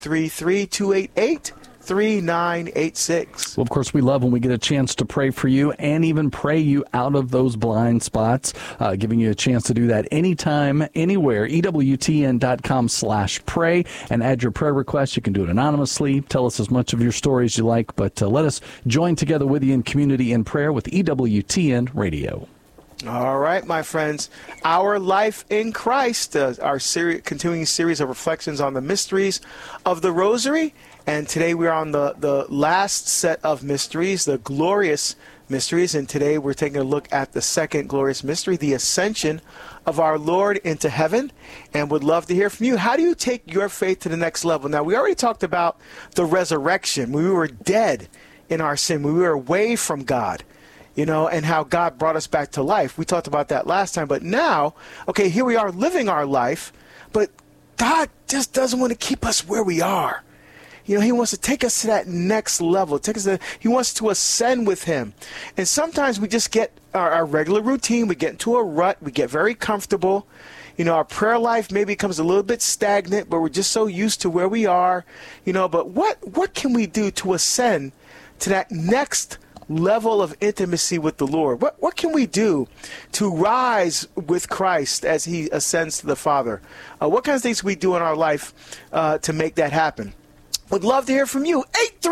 833-288-3986. Well, of course, we love when we get a chance to pray for you and even pray you out of those blind spots, giving you a chance to do that anytime, anywhere, EWTN.com/pray, and add your prayer request. You can do it anonymously. Tell us as much of your story as you like, but let us join together with you in community in prayer with EWTN Radio. All right, my friends. Our Life in Christ, our continuing series of reflections on the mysteries of the Rosary. And today we're on the last set of mysteries, the glorious mysteries. And today we're taking a look at the second glorious mystery, the ascension of our Lord into heaven. And would love to hear from you. How do you take your faith to the next level? Now, we already talked about the resurrection. We were dead in our sin. We were away from God. And how God brought us back to life. We talked about that last time. But now, okay, here we are living our life, but God just doesn't want to keep us where we are. He wants to take us to that next level. He wants to ascend with him. And sometimes we just get our regular routine. We get into a rut. We get very comfortable. Our prayer life maybe becomes a little bit stagnant, but we're just so used to where we are. But what can we do to ascend to that next level of intimacy with the Lord? What can we do to rise with Christ as he ascends to the Father? What kinds of things we do in our life to make that happen? Would love to hear from you.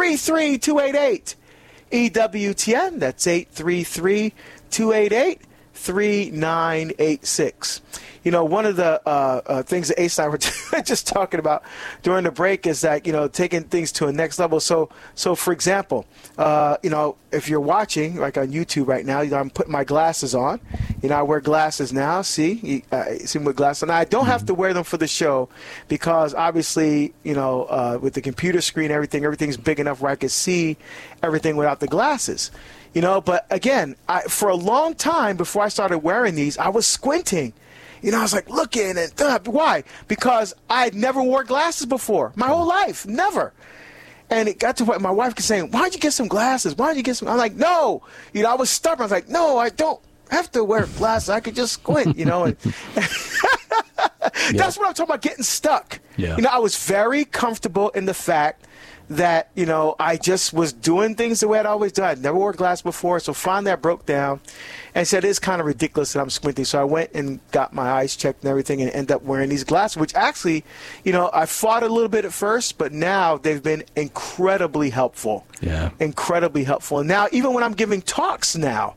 833-288-EWTN. That's 833-288-3986. One of the things that Ace and I were just talking about during the break is that, taking things to a next level. So for example, if you're watching, like on YouTube right now, I'm putting my glasses on. I wear glasses now. See me with glasses on. I don't have to wear them for the show because obviously, with the computer screen, everything's big enough where I can see everything without the glasses. But again, for a long time before I started wearing these, I was squinting. I was like looking and why? Because I had never wore glasses before my whole life, never. And it got to what my wife was saying, why'd you get some glasses? Why'd you get some? I'm like, no. I was stubborn. I was like, no, I don't have to wear glasses. I could just squint, And that's what I'm talking about, getting stuck. Yeah. I was very comfortable in the fact that, I just was doing things the way I'd always done. I'd never wore glasses before, so finally I broke down and said, it's kind of ridiculous that I'm squinting. So I went and got my eyes checked and everything and ended up wearing these glasses, which actually, I fought a little bit at first, but now they've been incredibly helpful. Yeah. Incredibly helpful. And now, even when I'm giving talks now,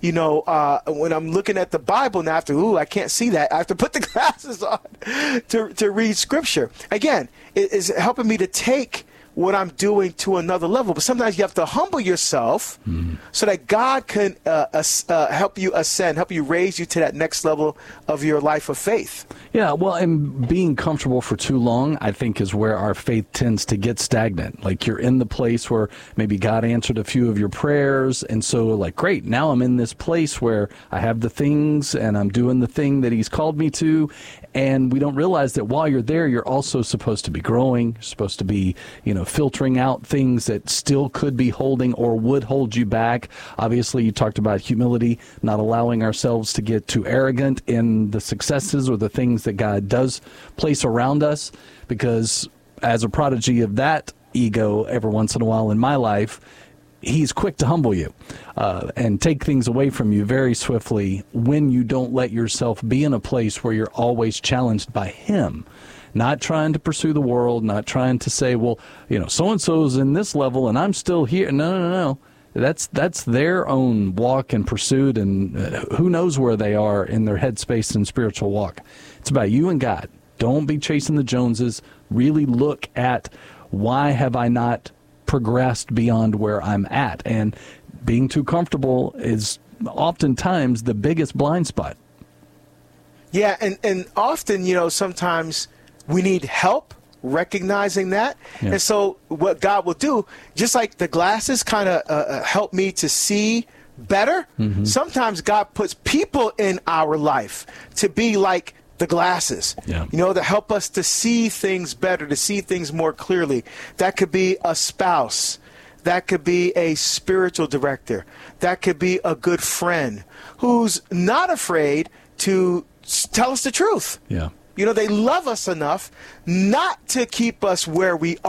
when I'm looking at the Bible now, I can't see that. I have to put the glasses on to read Scripture. Again, it is helping me to take what I'm doing to another level. But sometimes you have to humble yourself so that God can help you ascend, help you raise you to that next level of your life of faith. Yeah, well, and being comfortable for too long, I think, is where our faith tends to get stagnant. Like you're in the place where maybe God answered a few of your prayers, and so like, great, now I'm in this place where I have the things and I'm doing the thing that he's called me to, and we don't realize that while you're there, you're also supposed to be growing, you're supposed to be, filtering out things that still could be holding or would hold you back. Obviously, you talked about humility, not allowing ourselves to get too arrogant in the successes or the things that God does place around us, because as a prodigy of that ego every once in a while in my life, he's quick to humble you and take things away from you very swiftly when you don't let yourself be in a place where you're always challenged by him. Not trying to pursue the world, not trying to say, well, so-and-so's in this level and I'm still here. No. That's their own walk and pursuit, and who knows where they are in their headspace and spiritual walk. It's about you and God. Don't be chasing the Joneses. Really look at, why have I not progressed beyond where I'm at? And being too comfortable is oftentimes the biggest blind spot. Yeah, and often, sometimes we need help recognizing that. Yeah. And so what God will do, just like the glasses kind of help me to see better, sometimes God puts people in our life to be like the glasses, to help us to see things better, to see things more clearly. That could be a spouse. That could be a spiritual director. That could be a good friend who's not afraid to tell us the truth. Yeah. You know, they love us enough not to keep us where we